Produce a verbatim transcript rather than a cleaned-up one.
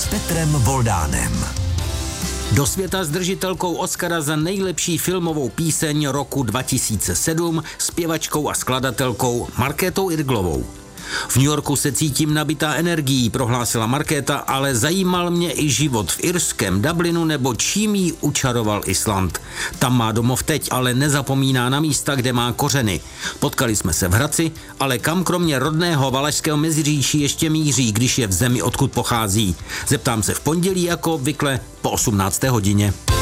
Petrem Voldánem. Do světa s držitelkou Oscara za nejlepší filmovou píseň roku dva tisíce sedm zpěvačkou a skladatelkou Markétou Irglovou. V New Yorku se cítím nabitá energií, prohlásila Markéta, ale zajímal mě i život v irském Dublinu nebo čím jí učaroval Island. Tam má domov teď, ale nezapomíná na místa, kde má kořeny. Potkali jsme se v Hradci, ale kam kromě rodného Valašského Meziříčí ještě míří, když je v zemi, odkud pochází. Zeptám se v pondělí jako obvykle po osmnácté hodině.